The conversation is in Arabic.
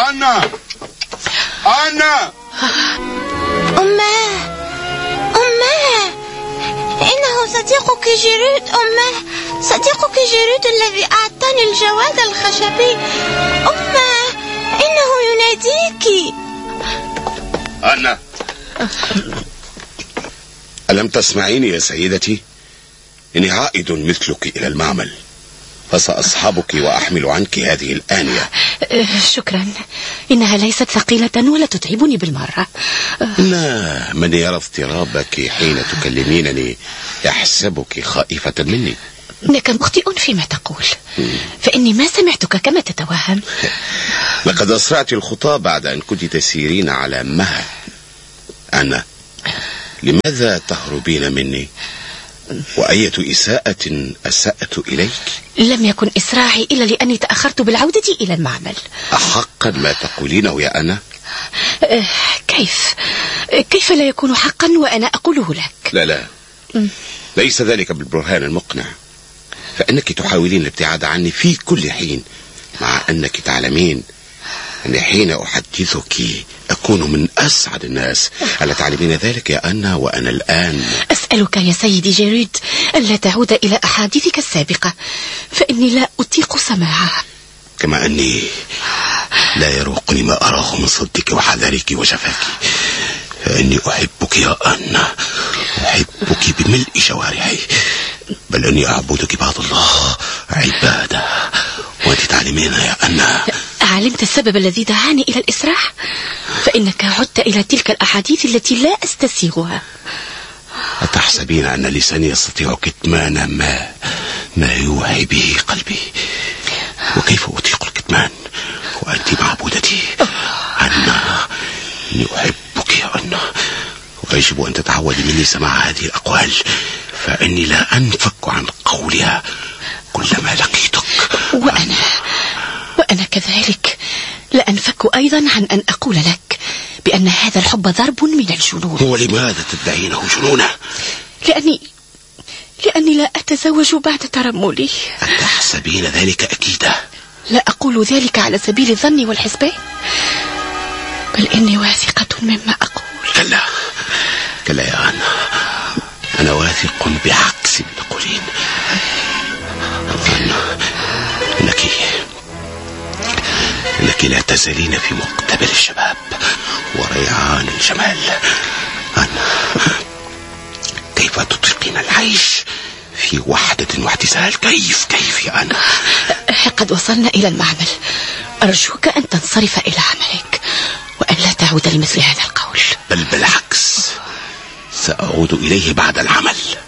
أنا أماه إنه صديقك جيرود. أماه صديقك جيرود الذي أعطاني الجواد الخشبي. أماه إنه يناديك. أنا ألم تسمعيني يا سيدتي؟ إني عائد مثلك إلى المعمل، فسأصحبك وأحمل عنك هذه الآنية. شكرا، إنها ليست ثقيلة ولا تتعبني بالمرة. إن من يرى اضطرابك حين تكلمينني يحسبك خائفة مني. إنك مخطئ فيما تقول، فإني ما سمعتك كما تتوهم. لقد أسرعت الخطى بعد أن كنت تسيرين على مها. أنا لماذا تهربين مني؟ وأية إساءة أسأت إليك؟ لم يكن إسراعي إلا لأني تأخرت بالعودة إلى المعمل. أحقا ما تقولينه يا أنا؟ كيف لا يكون حقا وأنا أقوله لك؟ لا ليس ذلك بالبرهان المقنع، فإنك تحاولين الابتعاد عني في كل حين، مع أنك تعلمين أن حين أحدثك أكون من أسعد الناس. ألا تعلمين ذلك يا أنا؟ وأنا الآن أسألك يا سيدي جيرود ألا تعود إلى أحاديثك السابقة، فإني لا أطيق سماعها. كما أني لا يروقني ما أراه من صدك وحذرك وشفاك، فإني أحبك يا أنا، أحبك بملء جوارحي، بل أني أعبدك بعد الله عبادة، وأنت تعلمين يا أنا. علمت السبب الذي دعاني إلى الإسراع؟ فإنك عدت إلى تلك الأحاديث التي لا أستسيغها. أتحسبين أن لساني يستطيع كتمان ما يوحي به قلبي؟ وكيف أطيق الكتمان وأنت معبودتي؟ أنا إني أحبك يا أنا، ويجب أن تتعودي مني سماع هذه الأقوال، فإني لا أنفك عن قولها كلما لقيتك. وأنا كذلك لا أنفك أيضا عن أن أقول لك بأن هذا الحب ضرب من الجنون. ولماذا تدعينه جنونا؟ لأني لا أتزوج بعد ترملي. أتحسبين ذلك أكيدا؟ لا أقول ذلك على سبيل الظن والحسبان، بل إني واثقة مما أقول. كلا يا أنا واثق بعكس ما تقولين. إنك لا تزالين في مقتبل الشباب وريعان الجمال. كيف تطيقين العيش في وحدة واعتزال؟ كيف يا أنا؟ قد وصلنا إلى المعمل، أرجوك أن تنصرف إلى عملك وأن لا تعود لمثل هذا القول. بل بالعكس، سأعود إليه بعد العمل.